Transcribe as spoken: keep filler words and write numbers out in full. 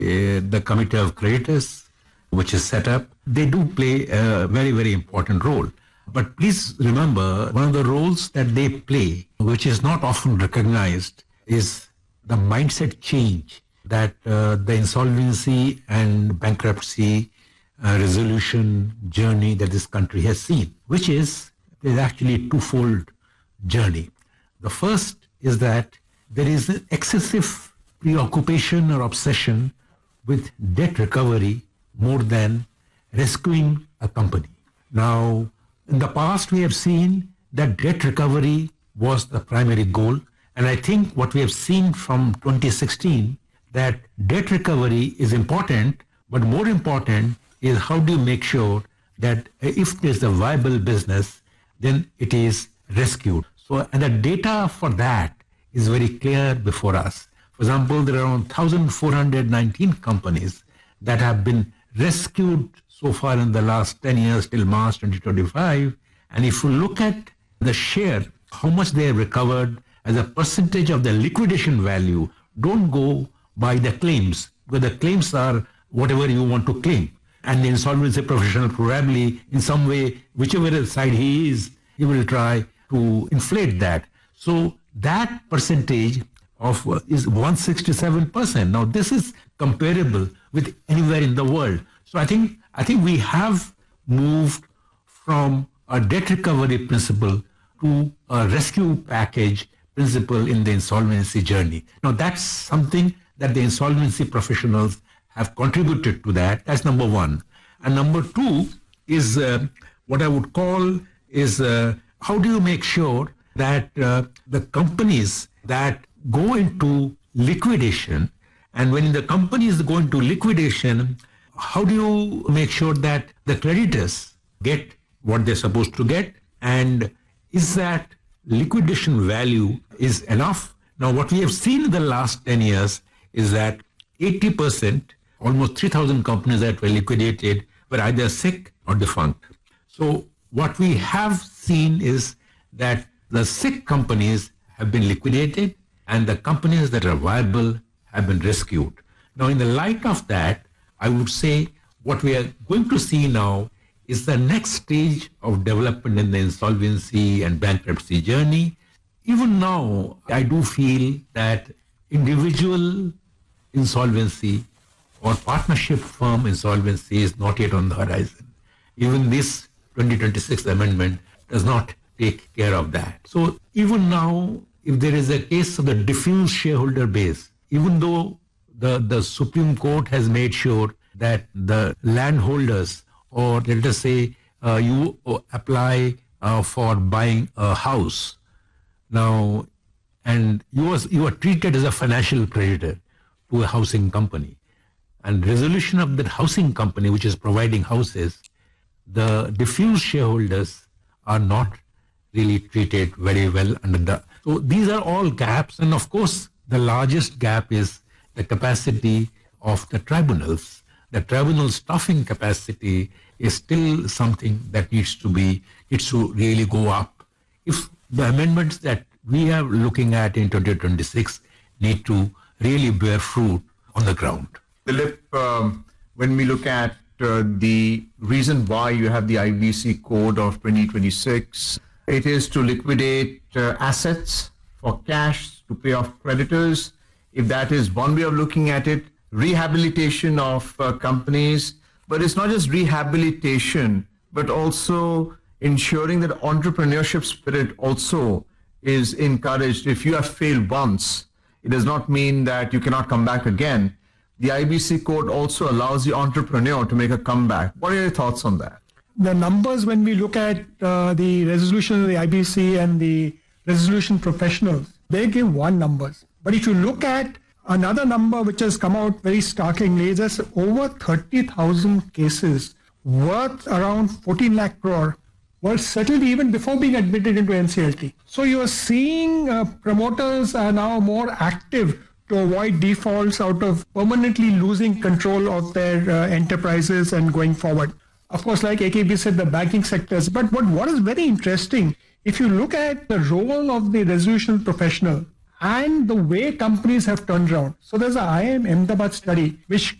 uh, the Committee of Creditors, which is set up, they do play a very, very important role. But please remember, one of the roles that they play, which is not often recognized, is the mindset change that uh, the insolvency and bankruptcy uh, resolution journey that this country has seen, which is, is actually a twofold journey. The first is that there is an excessive preoccupation or obsession with debt recovery more than rescuing a company. Now, in the past, we have seen that debt recovery was the primary goal. And I think what we have seen from twenty sixteen, that debt recovery is important, but more important is how do you make sure that if there's a viable business, then it is rescued. So, and the data for that is very clear before us. For example, there are around one thousand four hundred nineteen companies that have been rescued so far in the last ten years till March twenty twenty-five. And if you look at the share, how much they have recovered as a percentage of the liquidation value, don't go by the claims, because the claims are whatever you want to claim. And the insolvency professional probably in some way, whichever side he is, he will try to inflate that. So that percentage of uh, is one hundred sixty-seven percent. Now this is comparable with anywhere in the world. So I think I think we have moved from a debt recovery principle to a rescue package principle in the insolvency journey. Now that's something that the insolvency professionals have contributed to that. That's number one. And number two is uh, what I would call is uh, how do you make sure that uh, the companies that go into liquidation, and when the companies go into liquidation, how do you make sure that the creditors get what they're supposed to get? And is that liquidation value is enough? Now, what we have seen in the last ten years is that eighty percent, almost three thousand companies that were liquidated were either sick or defunct. So what we have seen is that the sick companies have been liquidated and the companies that are viable have been rescued. Now, in the light of that, I would say what we are going to see now is the next stage of development in the insolvency and bankruptcy journey. Even now, I do feel that individual insolvency or partnership firm insolvency is not yet on the horizon. Even this twenty twenty-six amendment does not take care of that. So even now, if there is a case of the diffuse shareholder base, even though the, the Supreme Court has made sure that the landholders, or let us say uh, you apply uh, for buying a house now, and you was you are treated as a financial creditor to a housing company, and resolution of that housing company which is providing houses, the diffuse shareholders are not really treated very well under the. So these are all gaps, and of course the largest gap is the capacity of the tribunals. The tribunal staffing capacity is still something that needs to be, needs to really go up. If the amendments that we are looking at in twenty twenty-six need to really bear fruit on the ground. Dilip, um, when we look at uh, the reason why you have the I B C code of twenty twenty-six, it is to liquidate uh, assets for cash to pay off creditors. If that is one way of looking at it, rehabilitation of uh, companies, but it's not just rehabilitation, but also ensuring that entrepreneurship spirit also is encouraged. If you have failed once, it does not mean that you cannot come back again. The I B C code also allows the entrepreneur to make a comeback. What are your thoughts on that? The numbers, when we look at uh, the resolution of the I B C and the resolution professionals, they give one numbers. But if you look at another number which has come out very startlingly, is that over thirty thousand cases worth around fourteen lakh crore were settled even before being admitted into N C L T. So you are seeing uh, promoters are now more active to avoid defaults out of permanently losing control of their uh, enterprises and going forward. Of course, like A K B said, the banking sectors. But what, what is very interesting, if you look at the role of the resolution professional, and the way companies have turned around. So there's a I I M Ahmedabad study which